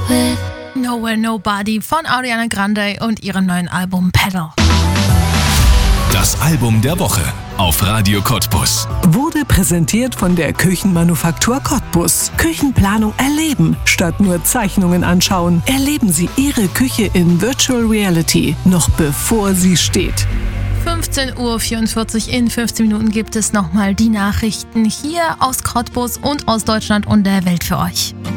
with Nowhere Nobody von Ariana Grande und ihrem neuen Album Pedal. Das Album der Woche auf Radio Cottbus. Wurde präsentiert von der Küchenmanufaktur Cottbus. Küchenplanung erleben, statt nur Zeichnungen anschauen. Erleben Sie Ihre Küche in Virtual Reality, noch bevor sie steht. 15:44 Uhr, in 15 Minuten gibt es nochmal die Nachrichten hier aus Cottbus und aus Deutschland und der Welt für euch.